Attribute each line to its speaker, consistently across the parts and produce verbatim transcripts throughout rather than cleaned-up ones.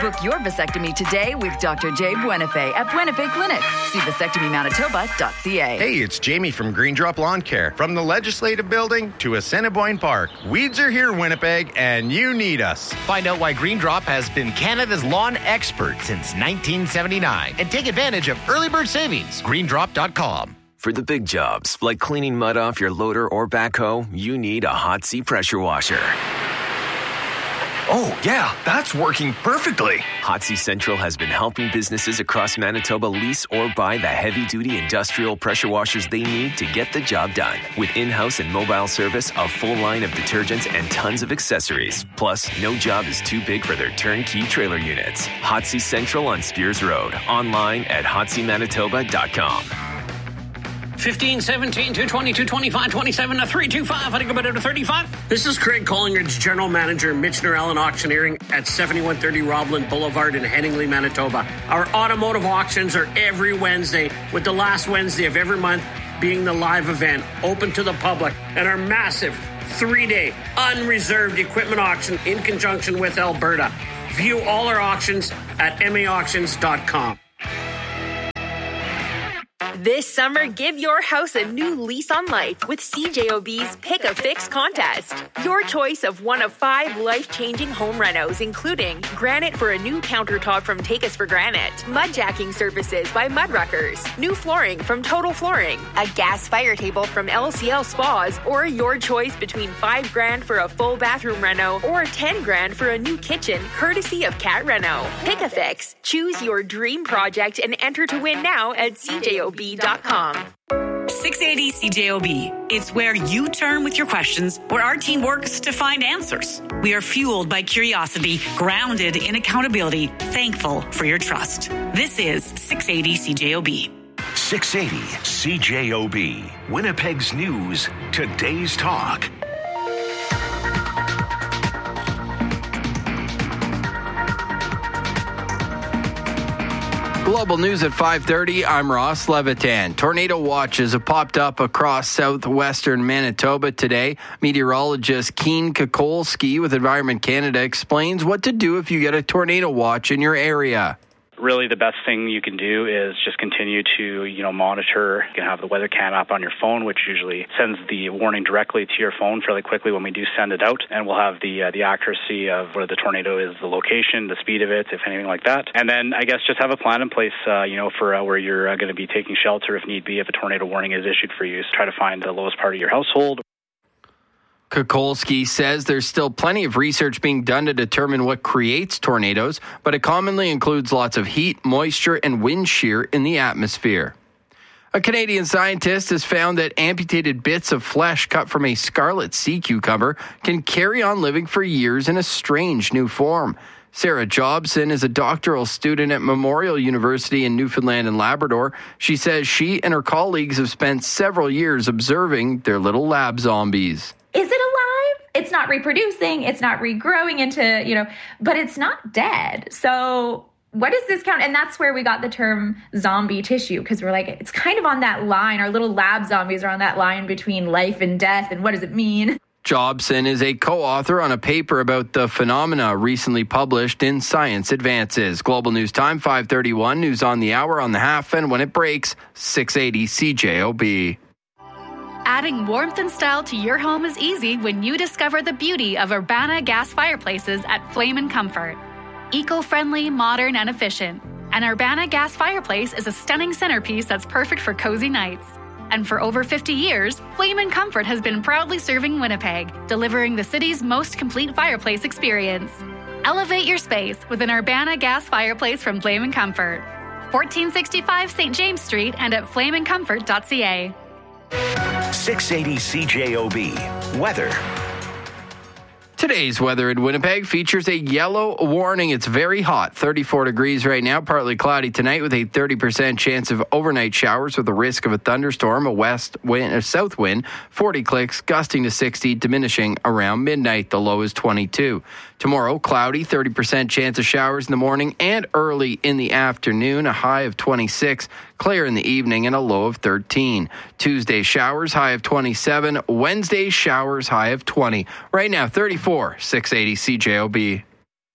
Speaker 1: Book your vasectomy today with Doctor Jay Buenafe at Buenafe Clinic. See vasectomy manitoba dot c a.
Speaker 2: Hey, it's Jamie from Green Drop Lawn Care. From the Legislative Building to Assiniboine Park, weeds are here, Winnipeg, and you need us.
Speaker 3: Find out why Green Drop has been Canada's lawn expert since nineteen seventy-nine and take advantage of early bird savings. green drop dot com.
Speaker 4: For the big jobs, like cleaning mud off your loader or backhoe, you need a Hot Sea pressure washer.
Speaker 5: Oh, yeah, that's working perfectly.
Speaker 4: Hot Sea Central has been helping businesses across Manitoba lease or buy the heavy-duty industrial pressure washers they need to get the job done. With in-house and mobile service, a full line of detergents, and tons of accessories. Plus, no job is too big for their turnkey trailer units. Hot Sea Central on Spears Road. Online at hot sea manitoba dot com.
Speaker 6: fifteen, seventeen, two twenty, two twenty-five, twenty-seven, three twenty-five. I think about it to thirty-five. This is Craig Collingridge, General Manager, Michener Allen Auctioneering at seventy-one thirty Robland Boulevard in Headingley, Manitoba. Our automotive auctions are every Wednesday, with the last Wednesday of every month being the live event, open to the public, and our massive three-day unreserved equipment auction in conjunction with Alberta. View all our auctions at m a auctions dot com.
Speaker 7: This summer, give your house a new lease on life with C J O B's Pick a Fix contest. Your choice of one of five life-changing home renos, including granite for a new countertop from Take Us for Granite, mudjacking services by Mudruckers, new flooring from Total Flooring, a gas fire table from L C L Spas, or your choice between five grand for a full bathroom reno or ten grand for a new kitchen, courtesy of Cat Reno. Pick a Fix. Choose your dream project and enter to win now at C J O B dot com.
Speaker 8: six eighty C J O B. It's where you turn with your questions, where our team works to find answers. We are fueled by curiosity, grounded in accountability, thankful for your trust. This is six eighty C J O B.
Speaker 9: six eighty C J O B. Winnipeg's News, today's talk.
Speaker 10: Global News at five thirty, I'm Ross Levitan. Tornado watches have popped up across southwestern Manitoba today. Meteorologist Keen Kukolski with Environment Canada explains what to do if you get a tornado watch in your area.
Speaker 11: Really, the best thing you can do is just continue to, you know, monitor. You can have the weather cam app on your phone, which usually sends the warning directly to your phone fairly quickly when we do send it out. And we'll have the uh, the accuracy of where the tornado is, the location, the speed of it, if anything like that. And then I guess just have a plan in place, uh, you know, for uh, where you're uh, going to be taking shelter if need be, if a tornado warning is issued for you. So try to find the lowest part of your household.
Speaker 10: Kukolski says there's still plenty of research being done to determine what creates tornadoes, but it commonly includes lots of heat, moisture, and wind shear in the atmosphere. A Canadian scientist has found that amputated bits of flesh cut from a scarlet sea cucumber can carry on living for years in a strange new form. Sarah Jobson is a doctoral student at Memorial University in Newfoundland and Labrador. She says she and her colleagues have spent several years observing their little lab zombies.
Speaker 12: Is it alive? It's not reproducing. It's not regrowing into, you know, but it's not dead. So what does this count? And that's where we got the term zombie tissue, because we're like, it's kind of on that line. Our little lab zombies are on that line between life and death. And what does it mean?
Speaker 10: Jobson is a co-author on a paper about the phenomena recently published in Science Advances. Global News Time, five thirty-one. News on the hour, on the half, and when it breaks, six eighty C J O B.
Speaker 13: Adding warmth and style to your home is easy when you discover the beauty of Urbana gas fireplaces at Flame and Comfort. Eco-friendly, modern, and efficient. An Urbana gas fireplace is a stunning centerpiece that's perfect for cozy nights. And for over fifty years, Flame and Comfort has been proudly serving Winnipeg, delivering the city's most complete fireplace experience. Elevate your space with an Urbana gas fireplace from Flame and Comfort. fourteen sixty-five Saint James Street and at flame and comfort dot c a.
Speaker 9: six eighty C J O B. Weather.
Speaker 10: Today's weather in Winnipeg features a yellow warning. It's very hot, thirty-four degrees right now, partly cloudy tonight with a thirty percent chance of overnight showers with a risk of a thunderstorm, a west wind, a south wind, forty clicks, gusting to sixty, diminishing around midnight. The low is twenty-two. Tomorrow, cloudy, thirty percent chance of showers in the morning and early in the afternoon, a high of twenty-six, clear in the evening, and a low of thirteen. Tuesday, showers, high of twenty-seven. Wednesday, showers, high of twenty. Right now, thirty-four, six eighty C J O B.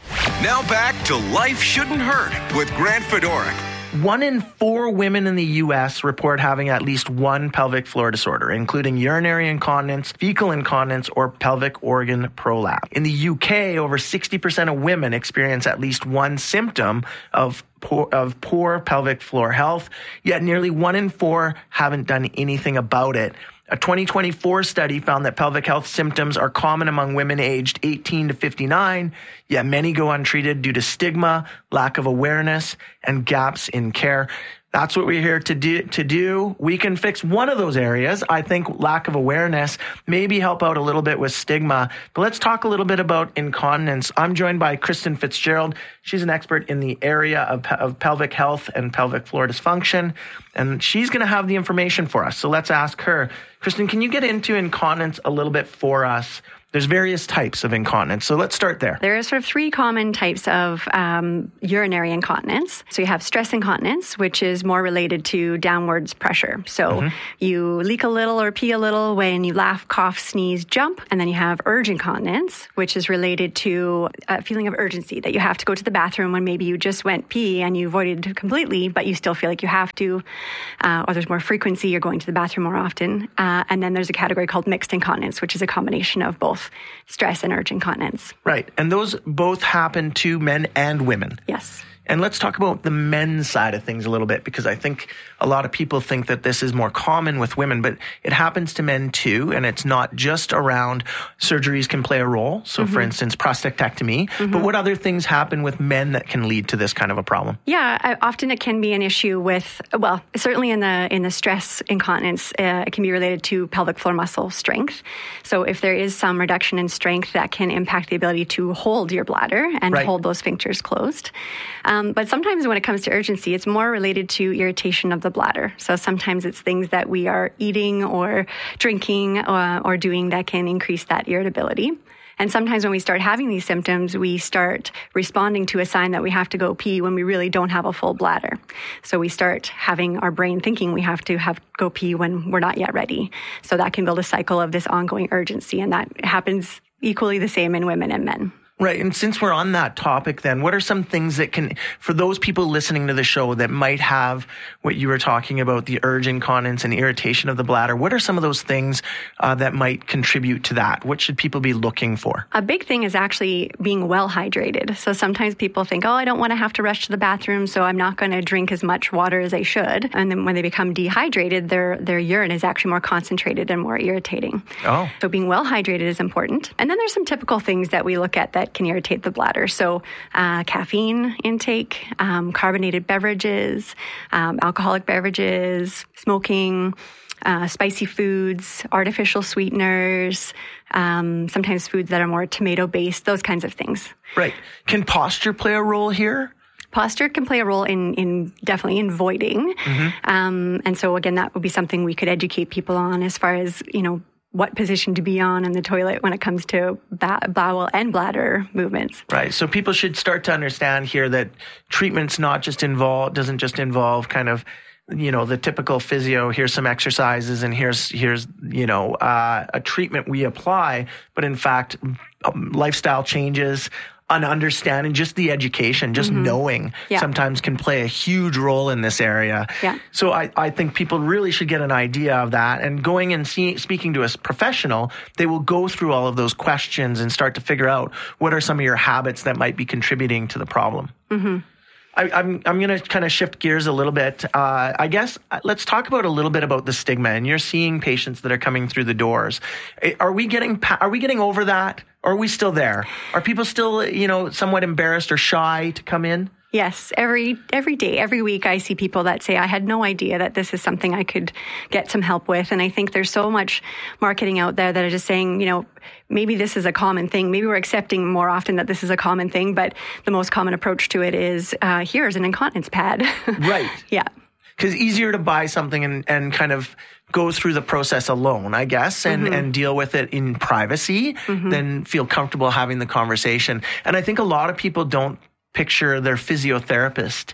Speaker 9: Now back to Life Shouldn't Hurt with Grant Fedoruk.
Speaker 14: One in four women in the U S report having at least one pelvic floor disorder, including urinary incontinence, fecal incontinence, or pelvic organ prolapse. In the U K, over sixty percent of women experience at least one symptom of poor, of poor pelvic floor health, yet nearly one in four haven't done anything about it. A twenty twenty-four study found that pelvic health symptoms are common among women aged eighteen to fifty-nine, yet many go untreated due to stigma, lack of awareness, and gaps in care. That's what we're here to do. To do. We can fix one of those areas. I think lack of awareness, maybe help out a little bit with stigma. But let's talk a little bit about incontinence. I'm joined by Kristen Fitzgerald. She's an expert in the area of, of pelvic health and pelvic floor dysfunction, and she's going to have the information for us. So let's ask her. Kristen, can you get into incontinence a little bit for us? There's various types of incontinence. So let's start there.
Speaker 15: There are sort of three common types of um, urinary incontinence. So you have stress incontinence, which is more related to downwards pressure. So mm-hmm. you leak a little or pee a little when you laugh, cough, sneeze, jump. And then you have urge incontinence, which is related to a feeling of urgency that you have to go to the bathroom when maybe you just went pee and you avoided it completely, but you still feel like you have to, uh, or there's more frequency, you're going to the bathroom more often. Uh, and then there's a category called mixed incontinence, which is a combination of both stress and urge incontinence.
Speaker 14: Right. And those both happen to men and women.
Speaker 15: Yes.
Speaker 14: And let's talk about the men's side of things a little bit, because I think a lot of people think that this is more common with women, but it happens to men too. And it's not just around surgeries can play a role. So mm-hmm. for instance, prostatectomy, mm-hmm. but what other things happen with men that can lead to this kind of a problem?
Speaker 15: Yeah, I, often it can be an issue with, well, certainly in the in the stress incontinence, uh, it can be related to pelvic floor muscle strength. So if there is some reduction in strength, that can impact the ability to hold your bladder and right. hold those sphincters closed. Um, but sometimes when it comes to urgency, it's more related to irritation of the bladder. So sometimes it's things that we are eating or drinking or, or doing that can increase that irritability. And sometimes when we start having these symptoms, we start responding to a sign that we have to go pee when we really don't have a full bladder. So we start having our brain thinking we have to have go pee when we're not yet ready. So that can build a cycle of this ongoing urgency, and that happens equally the same in women and men.
Speaker 14: Right. And since we're on that topic, then what are some things that can, for those people listening to the show that might have what you were talking about, the urge incontinence and irritation of the bladder, what are some of those things uh, that might contribute to that? What should people be looking for?
Speaker 15: A big thing is actually being well hydrated. So sometimes people think, oh, I don't want to have to rush to the bathroom, so I'm not going to drink as much water as I should. And then when they become dehydrated, their, their urine is actually more concentrated and more irritating.
Speaker 14: Oh.
Speaker 15: So being well hydrated is important. And then there's some typical things that we look at that can irritate the bladder. So uh, caffeine intake, um, carbonated beverages, um, alcoholic beverages, smoking, uh, spicy foods, artificial sweeteners, um, sometimes foods that are more tomato-based, those kinds of things.
Speaker 14: Right. Can posture play a role here?
Speaker 15: Posture can play a role in, in definitely in voiding. Mm-hmm. Um, and so again, that would be something we could educate people on as far as, you know, what position to be on in the toilet when it comes to ba- bowel and bladder movements.
Speaker 14: Right. So people should start to understand here that treatment's not just involve, doesn't just involve kind of, you know, the typical physio, here's some exercises and here's, here's, you know, uh, a treatment we apply, but in fact, um, lifestyle changes, an understanding, just the education, just mm-hmm. knowing yeah. sometimes can play a huge role in this area.
Speaker 15: Yeah.
Speaker 14: So I, I think people really should get an idea of that. And going and see, speaking to a professional, they will go through all of those questions and start to figure out what are some of your habits that might be contributing to the problem.
Speaker 15: Mm-hmm.
Speaker 14: I, I'm I'm going to kind of shift gears a little bit. Uh, I guess let's talk about a little bit about the stigma. And you're seeing patients that are coming through the doors. Are we getting are we getting over that? Or are we still there? Are people still, you know, somewhat embarrassed or shy to come in?
Speaker 15: Yes, every every day, every week, I see people that say, I had no idea that this is something I could get some help with. And I think there's so much marketing out there that are just saying, you know, maybe this is a common thing. Maybe we're accepting more often that this is a common thing, but the most common approach to it is, uh, here's an incontinence pad.
Speaker 14: Right.
Speaker 15: Yeah.
Speaker 14: Because easier to buy something and, and kind of go through the process alone, I guess, and, mm-hmm. and deal with it in privacy, mm-hmm. than feel comfortable having the conversation. And I think a lot of people don't picture their physiotherapist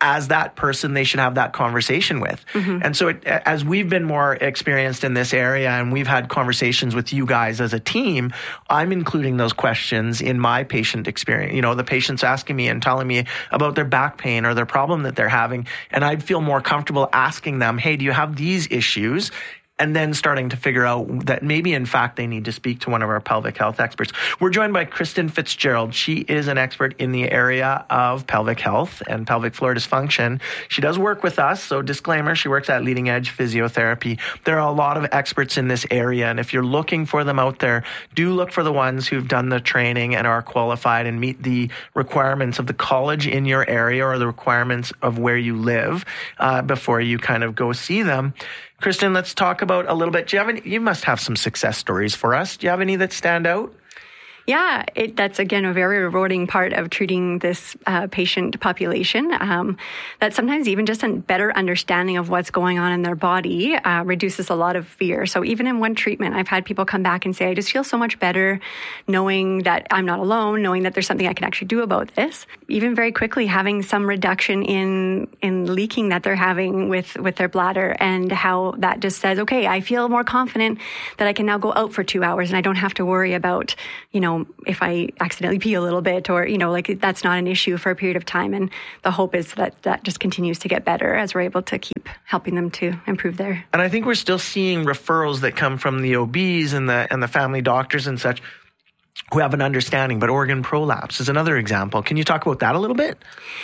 Speaker 14: as that person they should have that conversation with. Mm-hmm. And so it, as we've been more experienced in this area and we've had conversations with you guys as a team, I'm including those questions in my patient experience. You know, the patient's asking me and telling me about their back pain or their problem that they're having. And I'd feel more comfortable asking them, hey, do you have these issues? And then starting to figure out that maybe, in fact, they need to speak to one of our pelvic health experts. We're joined by Kristen Fitzgerald. She is an expert in the area of pelvic health and pelvic floor dysfunction. She does work with us, so disclaimer, she works at Leading Edge Physiotherapy. There are a lot of experts in this area, and if you're looking for them out there, do look for the ones who've done the training and are qualified and meet the requirements of the college in your area or the requirements of where you live uh, before you kind of go see them. Kristen, let's talk about a little bit. Do you have any, you must have some success stories for us. Do you have any that stand out?
Speaker 15: Yeah, it, that's, again, a very rewarding part of treating this uh, patient population. Um, that sometimes even just a better understanding of what's going on in their body uh, reduces a lot of fear. So even in one treatment, I've had people come back and say, I just feel so much better knowing that I'm not alone, knowing that there's something I can actually do about this. Even very quickly having some reduction in in leaking that they're having with, with their bladder, and how that just says, okay, I feel more confident that I can now go out for two hours and I don't have to worry about, you know, if I accidentally pee a little bit, or, you know, like that's not an issue for a period of time. And the hope is that that just continues to get better as we're able to keep helping them to improve their.
Speaker 14: And I think we're still seeing referrals that come from the O Bs and the and the family doctors and such who have an understanding, but organ prolapse is another example. Can you talk about that a little bit?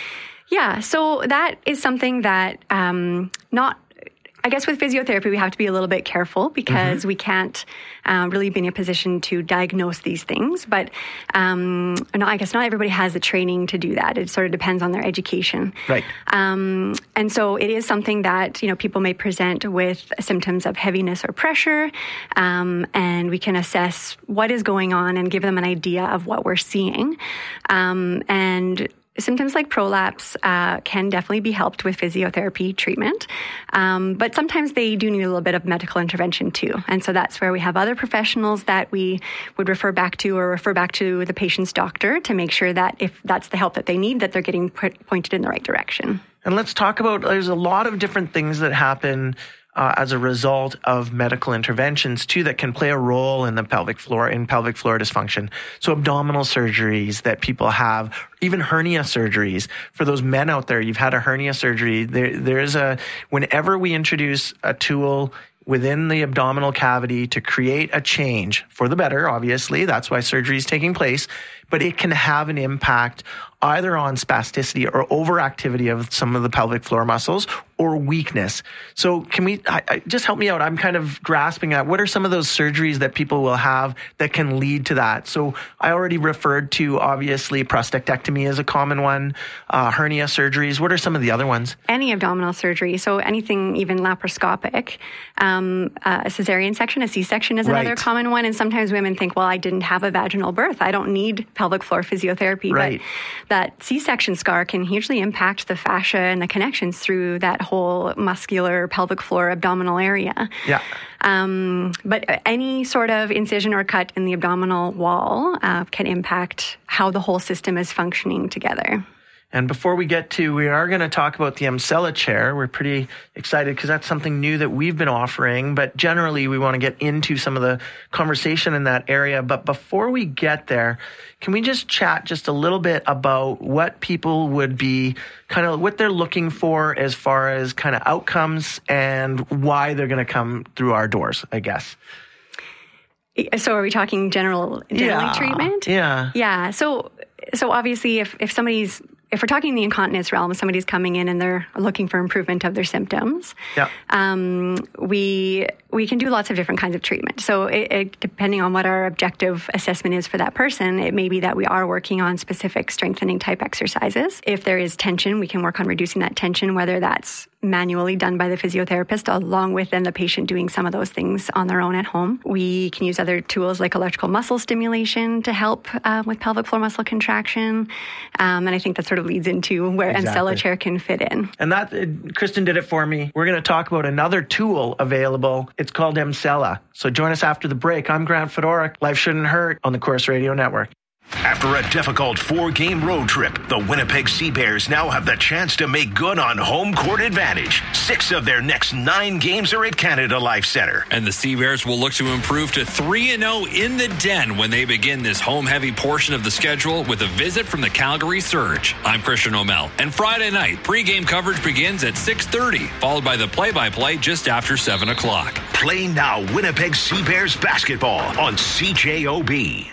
Speaker 15: Yeah, so that is something that um, not I guess with physiotherapy, we have to be a little bit careful because mm-hmm. we can't uh, really be in a position to diagnose these things. But um, no, I guess not everybody has the training to do that. It sort of depends on their education.
Speaker 14: Right.
Speaker 15: Um, and so it is something that, you know, people may present with symptoms of heaviness or pressure, um, and we can assess what is going on and give them an idea of what we're seeing. Um, and symptoms like prolapse uh, can definitely be helped with physiotherapy treatment, um, but sometimes they do need a little bit of medical intervention too. And so that's where we have other professionals that we would refer back to or refer back to the patient's doctor to make sure that if that's the help that they need, that they're getting put, pointed in the right direction.
Speaker 14: And let's talk about, there's a lot of different things that happen Uh, as a result of medical interventions too that can play a role in the pelvic floor, in pelvic floor dysfunction. So abdominal surgeries that people have, even hernia surgeries. For those men out there, you've had a hernia surgery. There, there is a, whenever we introduce a tool within the abdominal cavity to create a change for the better, obviously, that's why surgery is taking place, but it can have an impact either on spasticity or overactivity of some of the pelvic floor muscles or weakness. So can we, I, I, just help me out. I'm kind of grasping at what are some of those surgeries that people will have that can lead to that? So I already referred to, obviously, prostatectomy is a common one, uh, hernia surgeries. What are some of the other ones?
Speaker 15: Any abdominal surgery. So anything even laparoscopic. Um, uh, a cesarean section, a C-section is another
Speaker 14: Right.
Speaker 15: common one. And sometimes women think, well, I didn't have a vaginal birth. I don't need pelvic floor physiotherapy.
Speaker 14: Right.
Speaker 15: But that C-section scar can hugely impact the fascia and the connections through that whole muscular pelvic floor abdominal area.
Speaker 14: Yeah.
Speaker 15: Um, but any sort of incision or cut in the abdominal wall uh, can impact how the whole system is functioning together.
Speaker 14: And before we get to, we are going to talk about the Emsella chair. We're pretty excited because that's something new that we've been offering. But generally, we want to get into some of the conversation in that area. But before we get there, can we just chat just a little bit about what people would be kind of what they're looking for as far as kind of outcomes and why they're going to come through our doors, I guess.
Speaker 15: So are we talking general generally
Speaker 14: yeah.
Speaker 15: treatment?
Speaker 14: Yeah.
Speaker 15: Yeah. So so obviously if, if somebody's if we're talking the incontinence realm, somebody's coming in and they're looking for improvement of their symptoms,
Speaker 14: yeah.
Speaker 15: um, we we can do lots of different kinds of treatment. So it, it, depending on what our objective assessment is for that person, it may be that we are working on specific strengthening type exercises. If there is tension, we can work on reducing that tension, whether that's manually done by the physiotherapist, along with then the patient doing some of those things on their own at home. We can use other tools like electrical muscle stimulation to help uh, with pelvic floor muscle contraction. Um, and I think that sort of leads into where
Speaker 14: Exactly.
Speaker 15: Emsella chair can fit in.
Speaker 14: And that, uh, Kristen did it for me. We're going to talk about another tool available. It's called Emsella. So join us after the break. I'm Grant Fedorik. Life Shouldn't Hurt on the Corus Radio Network.
Speaker 9: After a difficult four-game road trip, the Winnipeg Sea Bears now have the chance to make good on home court advantage. Six of their next nine games are at Canada Life Centre.
Speaker 16: And the Sea Bears will look to improve to three and oh in the Den when they begin this home-heavy portion of the schedule with a visit from the Calgary Surge. I'm Christian O'Mell, and Friday night, pregame coverage begins at six thirty, followed by the play-by-play just after seven o'clock.
Speaker 9: Play now Winnipeg Sea Bears basketball on C J O B.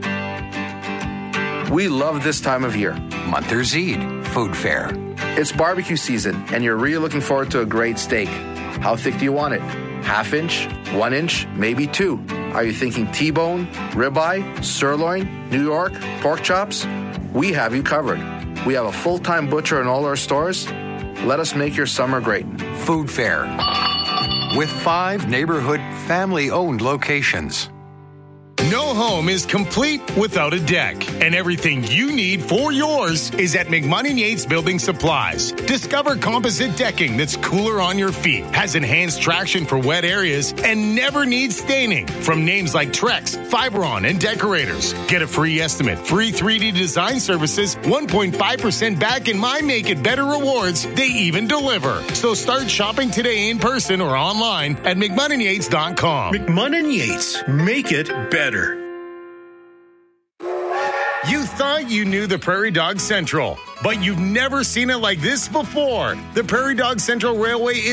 Speaker 17: We love this time of year. Monthers Eid, food fair. It's barbecue season, and you're really looking forward to a great steak. How thick do you want it? Half inch, one inch, maybe two. Are you thinking T-bone, ribeye, sirloin, New York, pork chops? We have you covered. We have a full-time butcher in all our stores. Let us make your summer great.
Speaker 18: Food fair. With five neighborhood family-owned locations.
Speaker 19: No home is complete without a deck, and everything you need for yours is at McMahon and Yates Building Supplies. Discover composite decking that's cooler on your feet, has enhanced traction for wet areas, and never needs staining. From names like Trex, Fiberon, and Decorators. Get a free estimate, free three D design services, one point five percent back in My Make It Better rewards. They even deliver. So start shopping today in person or online at McMahon and Yates dot com.
Speaker 20: McMahon and Yates, make it better.
Speaker 19: You thought you knew the Prairie Dog Central, but you've never seen it like this before. The Prairie Dog Central Railway is